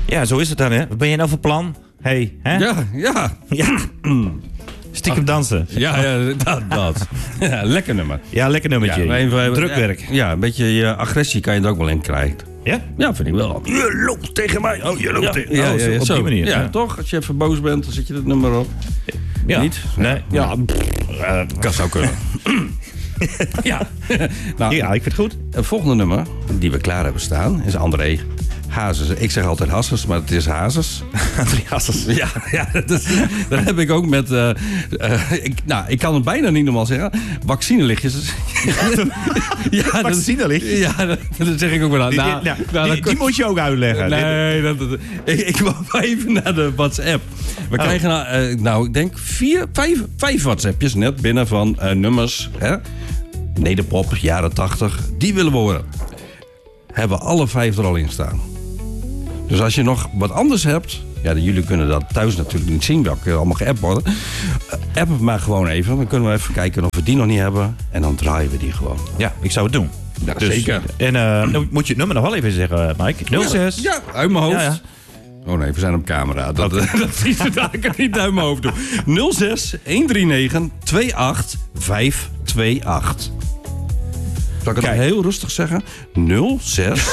Ja, zo is het dan, hè. Wat ben je nou voor plan? Hey, hè? Ja. Stiekem dansen. Ja, dat. Ja, lekker nummer. Ja, lekker nummertje. Ja, even- Drukwerk. Ja, een beetje je agressie kan je er ook wel in krijgen. Ja? Ja, vind ik wel. Je loopt tegen mij. Oh, je loopt tegen ja, zo, op die manier. Ja, Ja. toch? Als je even boos bent, dan zet je dat nummer op. Ja. Niet? Nee. Ja, kan zou kunnen. Ja. Nou, Ja, ik vind het goed. het volgende nummer die we klaar hebben staan is André Hazes. Ik zeg altijd Hazes, maar het is Hazes. André Hazes. Ja, dat heb ik ook met... ik kan het bijna niet normaal zeggen. Vaccinelichtjes. Ja, Vaccinelichtjes? Ja, dat zeg ik ook wel aan. Die moet je ook uitleggen. Nee, ik wou even naar de WhatsApp. We krijgen ik denk 5 WhatsAppjes net binnen van nummers. Hè? Nederpop, jaren 80. Die willen we horen. Hebben alle 5 er al in staan. Dus als je nog wat anders hebt... Ja, jullie kunnen dat thuis natuurlijk niet zien, welke allemaal geappt worden. App het maar gewoon even. Dan kunnen we even kijken of we die nog niet hebben. En dan draaien we die gewoon. Ja, ik zou het doen. Ja, zeker. En dan moet je het nummer nog wel even zeggen, Mike. 06. Ja, uit mijn hoofd. Ja. Oh nee, we zijn op camera. Dat is het eigenlijk niet uit mijn hoofd doen. 06 139 28 528. Zal ik het heel rustig zeggen? 06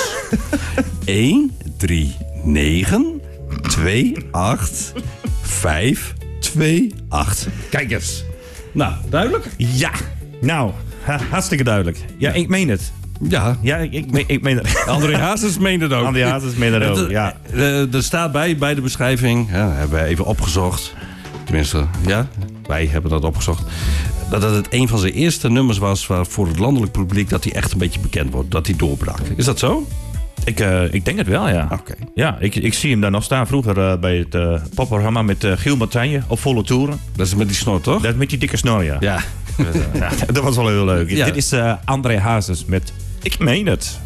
139 28 528. Kijk eens. Nou, duidelijk? Ja. Nou, hartstikke duidelijk. Ja, ik meen het. Ja. Ja, ik meen het. André Hazes meent het ook. André Hazes meent het ook, ja. Er staat bij de beschrijving, hebben we even opgezocht. Tenminste, ja, wij hebben dat opgezocht. Dat het een van zijn eerste nummers was voor het landelijk publiek... dat hij echt een beetje bekend wordt, dat hij doorbrak. Is dat zo? Ik denk het wel, ja. Oké. Ja, ik zie hem daar nog staan vroeger bij het popprogramma met Giel Martijnje op volle toeren. Dat is met die snor, toch? Dat is met die dikke snor, ja. Ja. Ja, dat was wel heel leuk. Ja. Dit is André Hazes met Ik meen het.